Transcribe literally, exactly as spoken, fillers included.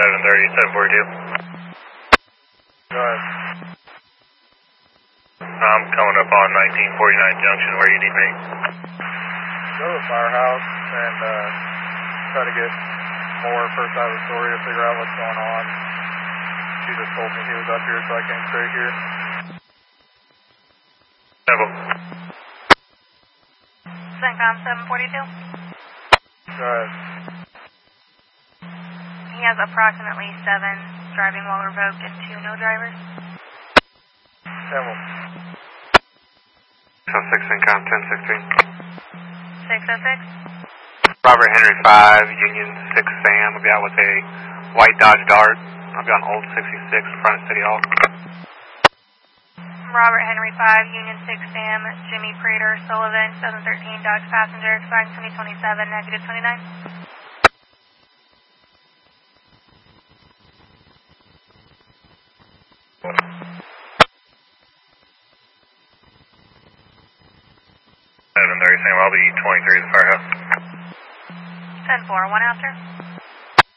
seven thirty, seven forty-two. Go ahead. I'm coming up on nineteen forty-nine Junction. Where you need me? Go to the firehouse and uh, try to get more first side of the story to figure out what's going on. She just told me he was up here, so I came straight here. Seven. CENTCOM seven forty-two. Go ahead. He has approximately seven driving while revoked and two no drivers. Campbell. six oh six CENTCOM ten sixteen. six oh six. Robert Henry five, Union six Sam. I'll be out with a white Dodge Dart. I'll be on Old sixty-six in front of City Hall. Robert Henry five, Union six Sam, Jimmy Prater, Sullivan, seven thirteen Dodge Passenger, expiring twenty twenty-seven, negative twenty-nine. seven thirty, Sam, I'll be twenty-three at the firehouse. ten four, one after.